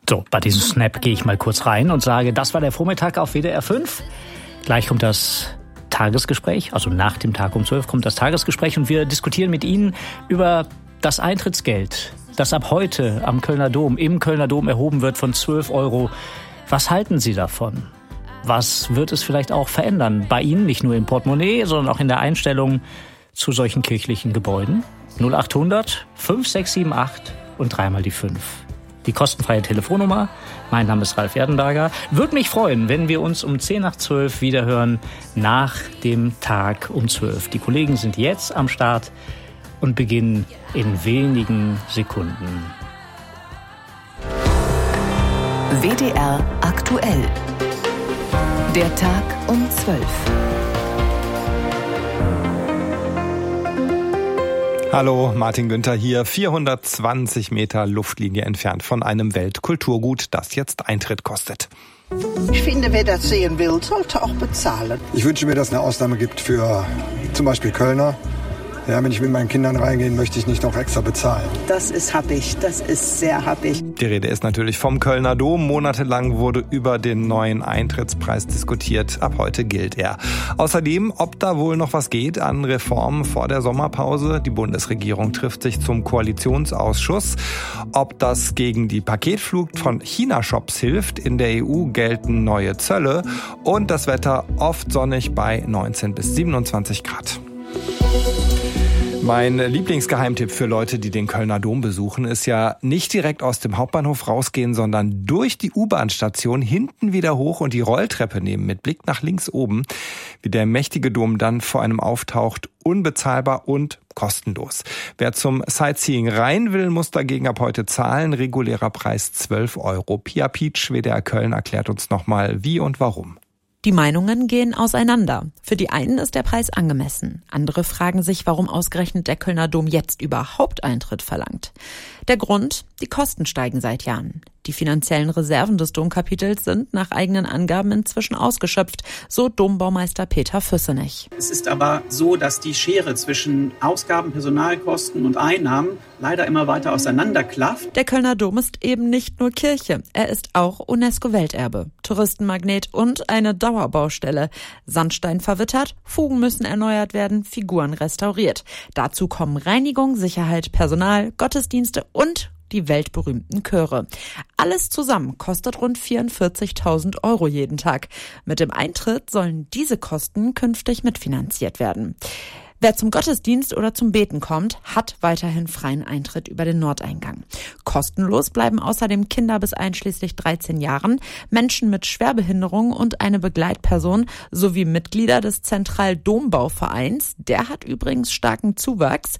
So, bei diesem Snap gehe ich mal kurz rein und sage, das war der Vormittag auf WDR 5. Gleich kommt das Tagesgespräch, also nach dem Tag um 12 kommt das Tagesgespräch und wir diskutieren mit Ihnen über das Eintrittsgeld, das ab heute im Kölner Dom erhoben wird von 12 €. Was halten Sie davon? Was wird es vielleicht auch verändern? Bei Ihnen, nicht nur im Portemonnaie, sondern auch in der Einstellung zu solchen kirchlichen Gebäuden? 0800 5678 und 3 mal die 5. Die kostenfreie Telefonnummer. Mein Name ist Ralf Erdenberger. Würde mich freuen, wenn wir uns um 10 nach 12 wiederhören nach dem Tag um 12. Die Kollegen sind jetzt am Start und beginnen in wenigen Sekunden. WDR aktuell. Der Tag um 12. Hallo, Martin Günther hier, 420 Meter Luftlinie entfernt von einem Weltkulturgut, das jetzt Eintritt kostet. Ich finde, wer das sehen will, sollte auch bezahlen. Ich wünsche mir, dass es eine Ausnahme gibt für zum Beispiel Kölner. Ja, wenn ich mit meinen Kindern reingehe, möchte ich nicht noch extra bezahlen. Das ist happig, das ist sehr happig. Die Rede ist natürlich vom Kölner Dom. Monatelang wurde über den neuen Eintrittspreis diskutiert. Ab heute gilt er. Außerdem, ob da wohl noch was geht an Reformen vor der Sommerpause. Die Bundesregierung trifft sich zum Koalitionsausschuss. Ob das gegen die Paketflucht von China-Shops hilft. In der EU gelten neue Zölle. Und das Wetter oft sonnig bei 19 bis 27 Grad. Mein Lieblingsgeheimtipp für Leute, die den Kölner Dom besuchen, ist ja nicht direkt aus dem Hauptbahnhof rausgehen, sondern durch die U-Bahn-Station hinten wieder hoch und die Rolltreppe nehmen mit Blick nach links oben, wie der mächtige Dom dann vor einem auftaucht, unbezahlbar und kostenlos. Wer zum Sightseeing rein will, muss dagegen ab heute zahlen. Regulärer Preis 12 €. Pia Pietsch, WDR Köln, erklärt uns nochmal wie und warum. Die Meinungen gehen auseinander. Für die einen ist der Preis angemessen. Andere fragen sich, warum ausgerechnet der Kölner Dom jetzt überhaupt Eintritt verlangt. Der Grund? Die Kosten steigen seit Jahren. Die finanziellen Reserven des Domkapitels sind nach eigenen Angaben inzwischen ausgeschöpft, so Dombaumeister Peter Füssenich. Es ist aber so, dass die Schere zwischen Ausgaben, Personalkosten und Einnahmen leider immer weiter auseinanderklafft. Der Kölner Dom ist eben nicht nur Kirche, er ist auch UNESCO-Welterbe, Touristenmagnet und eine Dauerbaustelle. Sandstein verwittert, Fugen müssen erneuert werden, Figuren restauriert. Dazu kommen Reinigung, Sicherheit, Personal, Gottesdienste und die weltberühmten Chöre. Alles zusammen kostet rund 44.000 € jeden Tag. Mit dem Eintritt sollen diese Kosten künftig mitfinanziert werden. Wer zum Gottesdienst oder zum Beten kommt, hat weiterhin freien Eintritt über den Nordeingang. Kostenlos bleiben außerdem Kinder bis einschließlich 13 Jahren, Menschen mit Schwerbehinderung und eine Begleitperson sowie Mitglieder des Zentral-Dombau-Vereins. Der hat übrigens starken Zuwachs.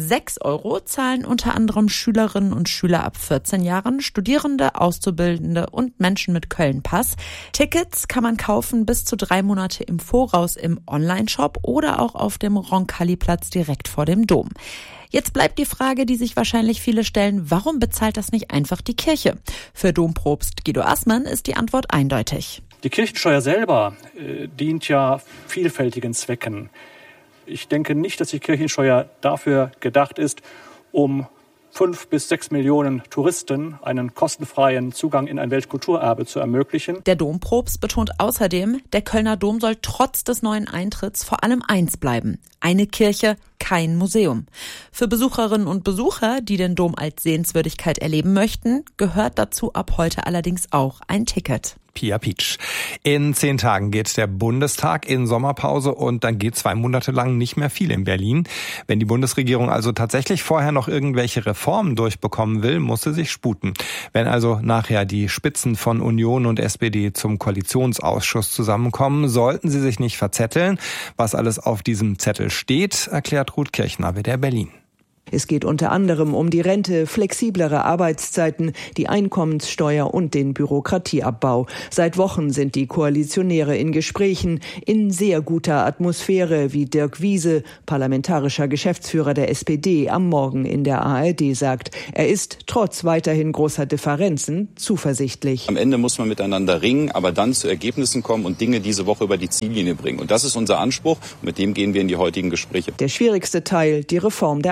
6 € zahlen unter anderem Schülerinnen und Schüler ab 14 Jahren, Studierende, Auszubildende und Menschen mit Köln-Pass. Tickets kann man kaufen bis zu 3 Monate im Voraus im Onlineshop oder auch auf dem Roncalli-Platz direkt vor dem Dom. Jetzt bleibt die Frage, die sich wahrscheinlich viele stellen, warum bezahlt das nicht einfach die Kirche? Für Dompropst Guido Assmann ist die Antwort eindeutig. Die Kirchensteuer selber dient ja vielfältigen Zwecken. Ich denke nicht, dass die Kirchensteuer dafür gedacht ist, um 5 bis 6 Millionen Touristen einen kostenfreien Zugang in ein Weltkulturerbe zu ermöglichen. Der Dompropst betont außerdem, der Kölner Dom soll trotz des neuen Eintritts vor allem eins bleiben: eine Kirche, kein Museum. Für Besucherinnen und Besucher, die den Dom als Sehenswürdigkeit erleben möchten, gehört dazu ab heute allerdings auch ein Ticket. Pia Pietsch. In 10 Tagen geht der Bundestag in Sommerpause und dann geht 2 Monate lang nicht mehr viel in Berlin. Wenn die Bundesregierung also tatsächlich vorher noch irgendwelche Reformen durchbekommen will, muss sie sich sputen. Wenn also nachher die Spitzen von Union und SPD zum Koalitionsausschuss zusammenkommen, sollten sie sich nicht verzetteln. Was alles auf diesem Zettel steht, erklärt Ruth Kirchner, WDR Berlin. Es geht unter anderem um die Rente, flexiblere Arbeitszeiten, die Einkommenssteuer und den Bürokratieabbau. Seit Wochen sind die Koalitionäre in Gesprächen, in sehr guter Atmosphäre, wie Dirk Wiese, parlamentarischer Geschäftsführer der SPD, am Morgen in der ARD sagt. Er ist trotz weiterhin großer Differenzen zuversichtlich. Am Ende muss man miteinander ringen, aber dann zu Ergebnissen kommen und Dinge diese Woche über die Ziellinie bringen. Und das ist unser Anspruch und mit dem gehen wir in die heutigen Gespräche. Der schwierigste Teil, die Reform der Einkommenssteuer.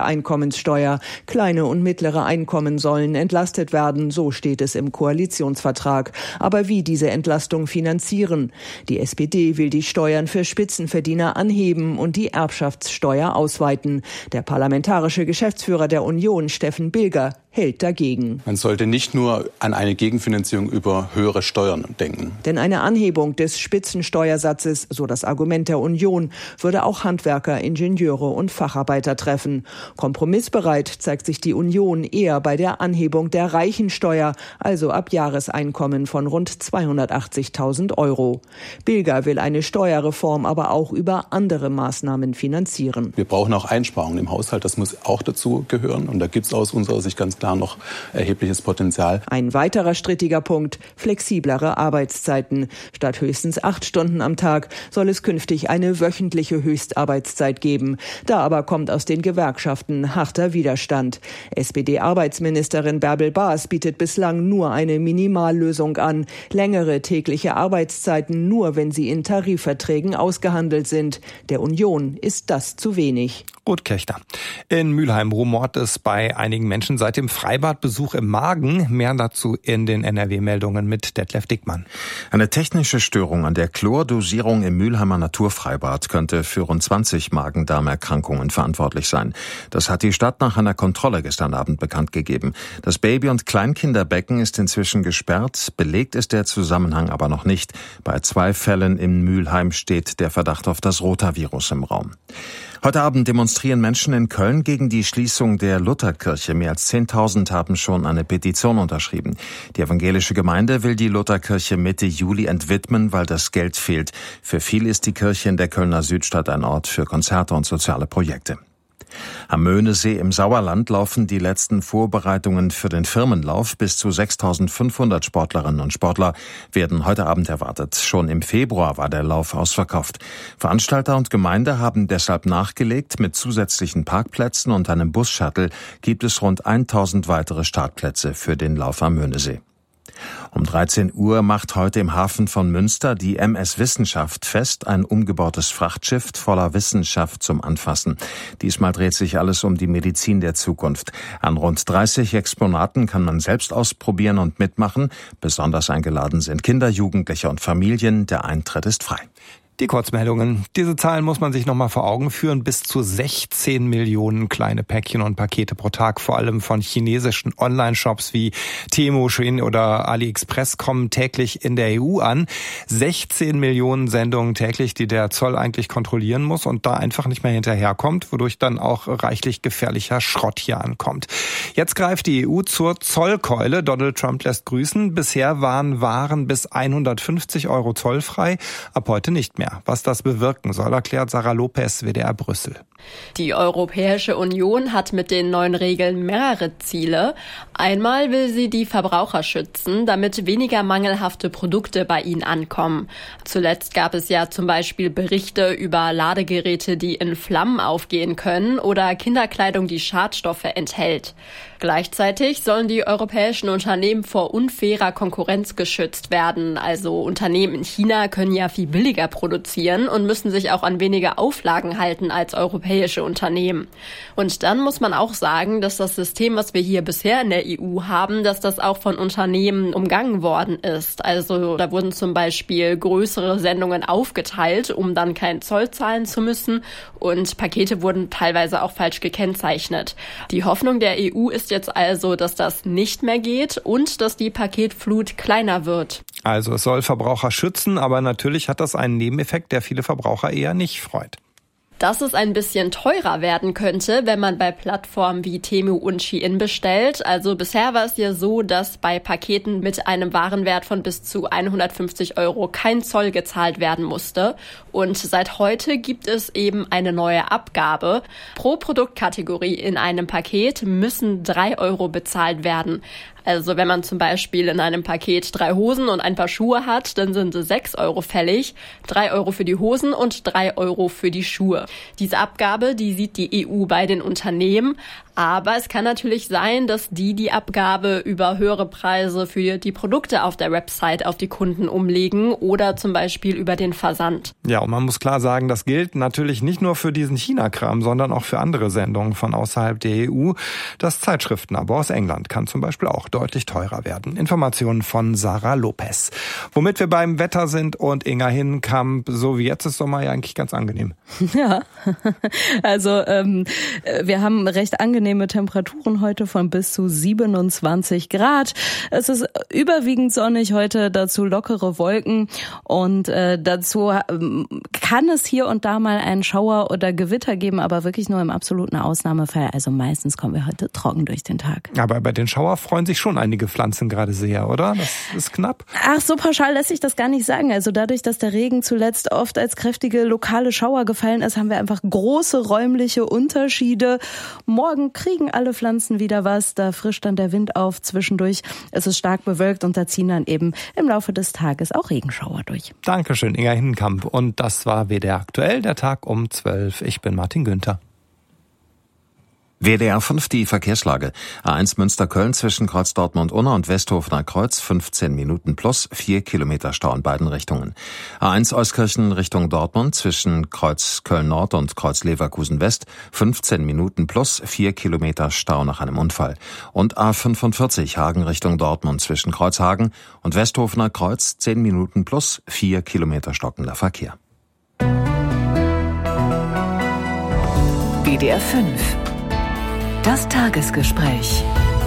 Einkommenssteuer. Kleine und mittlere Einkommen sollen entlastet werden, so steht es im Koalitionsvertrag. Aber wie diese Entlastung finanzieren? Die SPD will die Steuern für Spitzenverdiener anheben und die Erbschaftssteuer ausweiten. Der parlamentarische Geschäftsführer der Union, Steffen Bilger, hält dagegen. Man sollte nicht nur an eine Gegenfinanzierung über höhere Steuern denken. Denn eine Anhebung des Spitzensteuersatzes, so das Argument der Union, würde auch Handwerker, Ingenieure und Facharbeiter treffen. Kompromissbereit zeigt sich die Union eher bei der Anhebung der Reichensteuer, also ab Jahreseinkommen von rund 280.000 €. Bilger will eine Steuerreform aber auch über andere Maßnahmen finanzieren. Wir brauchen auch Einsparungen im Haushalt, das muss auch dazu gehören. Und da gibt es aus unserer Sicht ganz klar noch erhebliches Potenzial. Ein weiterer strittiger Punkt: flexiblere Arbeitszeiten. Statt höchstens 8 Stunden am Tag soll es künftig eine wöchentliche Höchstarbeitszeit geben. Da aber kommt aus den Gewerkschaften harter Widerstand. SPD-Arbeitsministerin Bärbel Baas bietet bislang nur eine Minimallösung an. Längere tägliche Arbeitszeiten nur, wenn sie in Tarifverträgen ausgehandelt sind. Der Union ist das zu wenig. Ruth Kechter. In Mülheim rumort es bei einigen Menschen seit dem Freibadbesuch im Magen. Mehr dazu in den NRW-Meldungen mit Detlef Dickmann. Eine technische Störung an der Chlordosierung im Mülheimer Naturfreibad könnte für rund 20 Magen-Darm-Erkrankungen verantwortlich sein. Das hat die Stadt nach einer Kontrolle gestern Abend bekannt gegeben. Das Baby- und Kleinkinderbecken ist inzwischen gesperrt. Belegt ist der Zusammenhang aber noch nicht. Bei 2 Fällen in Mülheim steht der Verdacht auf das Rotavirus im Raum. Heute Abend demonstrieren Menschen in Köln gegen die Schließung der Lutherkirche. Mehr als 10.000 haben schon eine Petition unterschrieben. Die evangelische Gemeinde will die Lutherkirche Mitte Juli entwidmen, weil das Geld fehlt. Für viele ist die Kirche in der Kölner Südstadt ein Ort für Konzerte und soziale Projekte. Am Möhnesee im Sauerland laufen die letzten Vorbereitungen für den Firmenlauf. Bis zu 6.500 Sportlerinnen und Sportler werden heute Abend erwartet. Schon im Februar war der Lauf ausverkauft. Veranstalter und Gemeinde haben deshalb nachgelegt. Mit zusätzlichen Parkplätzen und einem Bus-Shuttle gibt es rund 1.000 weitere Startplätze für den Lauf am Möhnesee. Um 13 Uhr macht heute im Hafen von Münster die MS Wissenschaft fest, ein umgebautes Frachtschiff voller Wissenschaft zum Anfassen. Diesmal dreht sich alles um die Medizin der Zukunft. An rund 30 Exponaten kann man selbst ausprobieren und mitmachen. Besonders eingeladen sind Kinder, Jugendliche und Familien. Der Eintritt ist frei. Die Kurzmeldungen. Diese Zahlen muss man sich nochmal vor Augen führen. Bis zu 16 Millionen kleine Päckchen und Pakete pro Tag, vor allem von chinesischen Online-Shops wie Temu, Shein oder AliExpress, kommen täglich in der EU an. 16 Millionen Sendungen täglich, die der Zoll eigentlich kontrollieren muss und da einfach nicht mehr hinterherkommt, wodurch dann auch reichlich gefährlicher Schrott hier ankommt. Jetzt greift die EU zur Zollkeule. Donald Trump lässt grüßen. Bisher waren Waren bis 150 € zollfrei, ab heute nicht mehr. Was das bewirken soll, erklärt Sarah Lopez, WDR Brüssel. Die Europäische Union hat mit den neuen Regeln mehrere Ziele. Einmal will sie die Verbraucher schützen, damit weniger mangelhafte Produkte bei ihnen ankommen. Zuletzt gab es ja zum Beispiel Berichte über Ladegeräte, die in Flammen aufgehen können oder Kinderkleidung, die Schadstoffe enthält. Gleichzeitig sollen die europäischen Unternehmen vor unfairer Konkurrenz geschützt werden. Also Unternehmen in China können ja viel billiger produzieren und müssen sich auch an weniger Auflagen halten als europäische Unternehmen. Und dann muss man auch sagen, dass das System, was wir hier bisher in der EU haben, dass das auch von Unternehmen umgangen worden ist. Also da wurden zum Beispiel größere Sendungen aufgeteilt, um dann keinen Zoll zahlen zu müssen. Und Pakete wurden teilweise auch falsch gekennzeichnet. Die Hoffnung der EU ist jetzt also, dass das nicht mehr geht und dass die Paketflut kleiner wird. Also es soll Verbraucher schützen, aber natürlich hat das einen Nebeneffekt, der viele Verbraucher eher nicht freut. Dass es ein bisschen teurer werden könnte, wenn man bei Plattformen wie Temu und Shein bestellt. Also bisher war es ja so, dass bei Paketen mit einem Warenwert von bis zu 150 € kein Zoll gezahlt werden musste. Und seit heute gibt es eben eine neue Abgabe. Pro Produktkategorie in einem Paket müssen 3 € bezahlt werden. Also wenn man zum Beispiel in einem Paket 3 Hosen und ein paar Schuhe hat, dann sind 6 Euro fällig, 3 Euro für die Hosen und 3 Euro für die Schuhe. Diese Abgabe, die sieht die EU bei den Unternehmen, aber es kann natürlich sein, dass die Abgabe über höhere Preise für die Produkte auf der Website auf die Kunden umlegen oder zum Beispiel über den Versand. Ja, und man muss klar sagen, das gilt natürlich nicht nur für diesen China-Kram, sondern auch für andere Sendungen von außerhalb der EU. Das Zeitschriftenabo aus England kann zum Beispiel auch deutlich teurer werden. Informationen von Sarah Lopez. Womit wir beim Wetter sind und Inga Hinnenkamp, so wie jetzt ist Sommer ja eigentlich ganz angenehm. Ja, also wir haben recht angenehme Temperaturen heute von bis zu 27 Grad. Es ist überwiegend sonnig heute, dazu lockere Wolken und dazu kann es hier und da mal einen Schauer oder Gewitter geben, aber wirklich nur im absoluten Ausnahmefall. Also meistens kommen wir heute trocken durch den Tag. Aber bei den Schauer freuen sich schon einige Pflanzen gerade sehr, oder? Das ist knapp. Ach, so pauschal lässt sich das gar nicht sagen. Also dadurch, dass der Regen zuletzt oft als kräftige lokale Schauer gefallen ist, haben wir einfach große räumliche Unterschiede. Morgen kriegen alle Pflanzen wieder was, da frischt dann der Wind auf zwischendurch. Es ist stark bewölkt und da ziehen dann eben im Laufe des Tages auch Regenschauer durch. Dankeschön, Inga Hinnenkamp. Und das war WDR aktuell, der Tag um 12. Ich bin Martin Günther. WDR 5, die Verkehrslage. A1 Münster-Köln zwischen Kreuz Dortmund-Unna und Westhofener Kreuz 15 Minuten plus 4 Kilometer Stau in beiden Richtungen. A1 Euskirchen Richtung Dortmund zwischen Kreuz Köln-Nord und Kreuz Leverkusen-West 15 Minuten plus 4 Kilometer Stau nach einem Unfall. Und A45 Hagen Richtung Dortmund zwischen Kreuz Hagen und Westhofener Kreuz 10 Minuten plus 4 Kilometer stockender Verkehr. WDR 5. Das Tagesgespräch.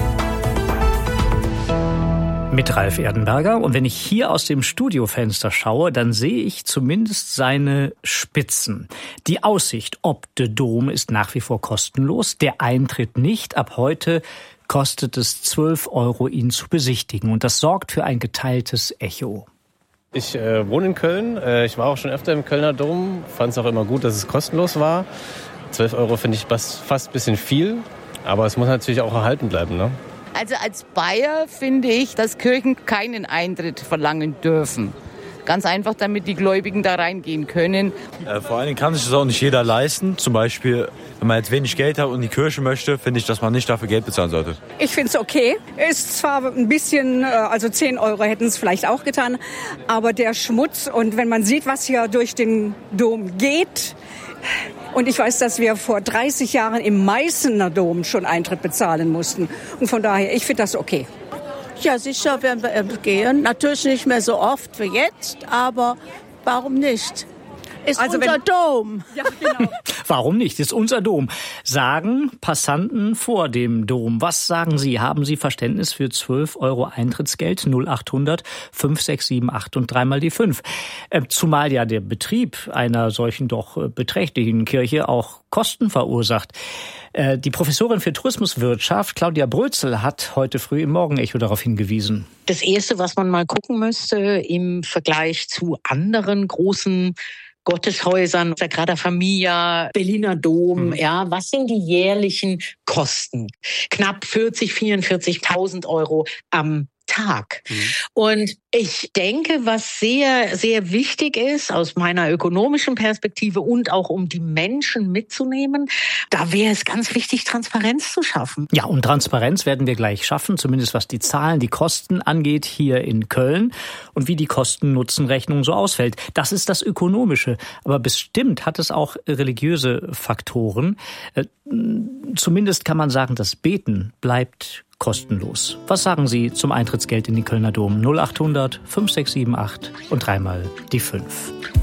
Mit Ralf Erdenberger. Und wenn ich hier aus dem Studiofenster schaue, dann sehe ich zumindest seine Spitzen. Die Aussicht ob der Dom ist nach wie vor kostenlos. Der Eintritt nicht. Ab heute kostet es 12 Euro, ihn zu besichtigen. Und das sorgt für ein geteiltes Echo. Ich wohne in Köln. Ich war auch schon öfter im Kölner Dom. Fand es auch immer gut, dass es kostenlos war. 12 Euro finde ich fast ein bisschen viel. Aber es muss natürlich auch erhalten bleiben, ne? Also als Bayer finde ich, dass Kirchen keinen Eintritt verlangen dürfen. Ganz einfach, damit die Gläubigen da reingehen können. Vor allen Dingen kann sich das auch nicht jeder leisten. Zum Beispiel, wenn man jetzt wenig Geld hat und in die Kirche möchte, finde ich, dass man nicht dafür Geld bezahlen sollte. Ich finde es okay. Ist zwar ein bisschen, also 10 Euro hätten es vielleicht auch getan, aber der Schmutz und wenn man sieht, was hier durch den Dom geht. Und ich weiß, dass wir vor 30 Jahren im Meißener Dom schon Eintritt bezahlen mussten. Und von daher, ich finde das okay. Ja, sicher werden wir gehen. Natürlich nicht mehr so oft wie jetzt, aber warum nicht? Ist also unser Dom. Ja, genau. Warum nicht? Ist unser Dom. Sagen Passanten vor dem Dom. Was sagen Sie? Haben Sie Verständnis für 12 Euro Eintrittsgeld? 0800 5678 und 3 mal die 5. Zumal ja der Betrieb einer solchen doch beträchtlichen Kirche auch Kosten verursacht. Die Professorin für Tourismuswirtschaft, Claudia Brözel, hat heute früh im Morgenecho darauf hingewiesen. Das Erste, was man mal gucken müsste im Vergleich zu anderen großen Gotteshäusern, Sagrada Familia, Berliner Dom, ja, was sind die jährlichen Kosten? Knapp 44.000 Euro am Tag. Und ich denke, was sehr, sehr wichtig ist aus meiner ökonomischen Perspektive und auch um die Menschen mitzunehmen, da wäre es ganz wichtig, Transparenz zu schaffen. Ja, und Transparenz werden wir gleich schaffen, zumindest was die Zahlen, die Kosten angeht hier in Köln und wie die Kosten-Nutzen-Rechnung so ausfällt. Das ist das Ökonomische. Aber bestimmt hat es auch religiöse Faktoren. Zumindest kann man sagen, das Beten bleibt kostenlos. Was sagen Sie zum Eintrittsgeld in den Kölner Dom? 0800 5678 und 3 mal die 5.